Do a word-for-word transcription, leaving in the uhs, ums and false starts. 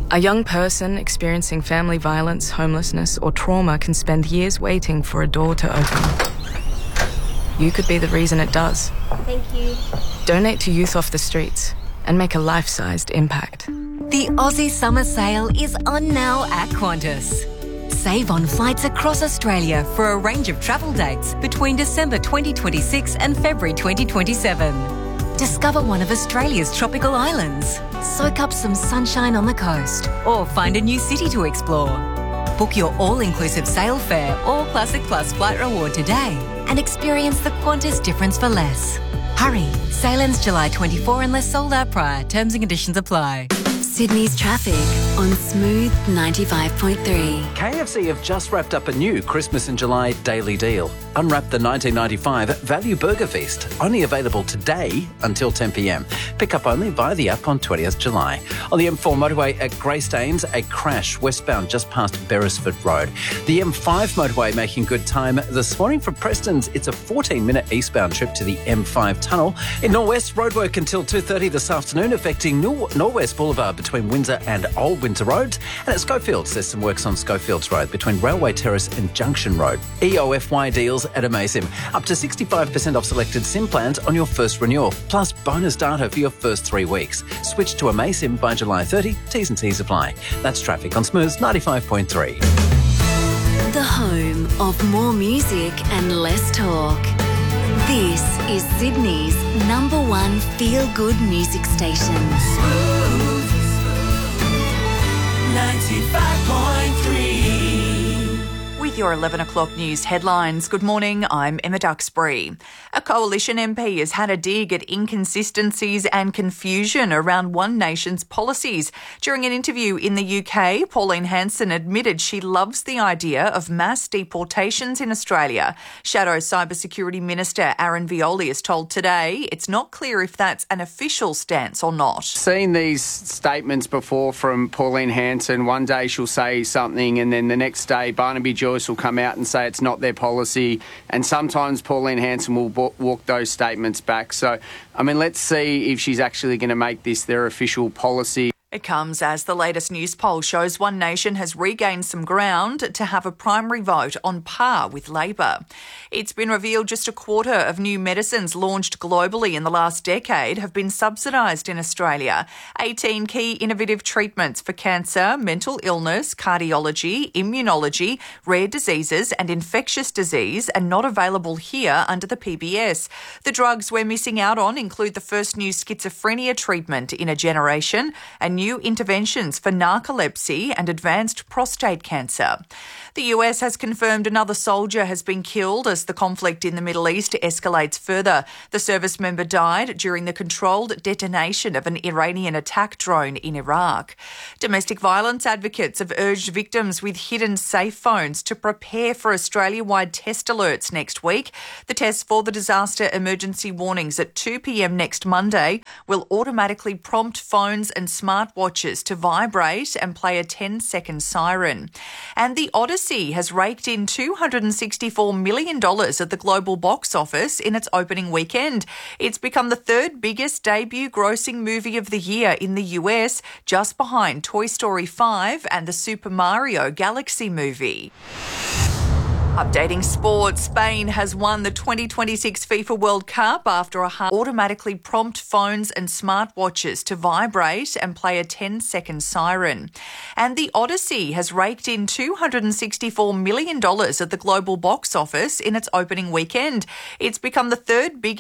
A young person experiencing family violence, homelessness, or trauma can spend years waiting for a door to open. You could be the reason it does. Thank you. Donate to Youth Off the Streets and make a life-sized impact. The Aussie Summer Sale is on now at Qantas. Save on flights across Australia for a range of travel dates between December twenty twenty-six and February twenty twenty-seven. Discover one of Australia's tropical islands, soak up some sunshine on the coast, or find a new city to explore. Book your all-inclusive sail fare or Classic Plus flight reward today and experience the Qantas difference for less. Hurry, sail ends July twenty-fourth unless sold out prior. Terms and conditions apply. Sydney's traffic on Smooth ninety-five point three. K F C have just wrapped up a new Christmas in July daily deal. Unwrap the nineteen ninety-five Value Burger Feast, only available today until ten p m. Pick up only via the app on twentieth July. On the M four motorway at Greystanes, a crash westbound just past Beresford Road. The M five motorway making good time this morning from Preston's. It's a fourteen minute eastbound trip to the M five tunnel. In Norwest, roadwork until two thirty this afternoon affecting Nor- Norwest Boulevard between Windsor and Old Windsor Roads. And at Schofields, there's some works on Schofields Road between Railway Terrace and Junction Road. E O F Y deals at Amasim. Up to sixty-five percent off selected SIM plans on your first renewal, plus bonus data for your first three weeks. Switch to Amasim by July thirtieth. T's and C's apply. That's traffic on Smooth ninety-five point three. The home of more music and less talk. This is Sydney's number one feel-good music station. ninety-five point three. With your eleven o'clock news headlines, good morning, I'm Emma Duxbury. A Coalition M P has had a dig at inconsistencies and confusion around One Nation's policies. During an interview in the U K, Pauline Hanson admitted she loves the idea of mass deportations in Australia. Shadow Cybersecurity Minister Aaron Violi is told today it's not clear if that's an official stance or not. Seen these statements before from Pauline Hanson. One day she'll say something and then the next day Barnaby Joyce will come out and say it's not their policy, and sometimes Pauline Hanson will b- walk those statements back. So, I mean, let's see if she's actually going to make this their official policy. It comes as the latest news poll shows One Nation has regained some ground to have a primary vote on par with Labor. It's been revealed just a quarter of new medicines launched globally in the last decade have been subsidised in Australia. eighteen key innovative treatments for cancer, mental illness, cardiology, immunology, rare diseases and infectious disease are not available here under the P B S. The drugs we're missing out on include the first new schizophrenia treatment in a generation and new interventions for narcolepsy and advanced prostate cancer. The U S has confirmed another soldier has been killed as the conflict in the Middle East escalates further. The service member died during the controlled detonation of an Iranian attack drone in Iraq. Domestic violence advocates have urged victims with hidden safe phones to prepare for Australia-wide test alerts next week. The test for the disaster emergency warnings at two p m next Monday will automatically prompt phones and smart watches to vibrate and play a ten second siren. And The Odyssey has raked in two hundred sixty-four million dollars at the global box office in its opening weekend. It's become the third biggest debut grossing movie of the year in the U S, just behind Toy Story five and the Super Mario Galaxy movie. Updating sport, Spain has won the twenty twenty-six FIFA World Cup after a half automatically prompt phones and smart watches to vibrate and play a ten second siren. And The Odyssey has raked in two hundred sixty-four million dollars at the global box office in its opening weekend. It's become the third biggest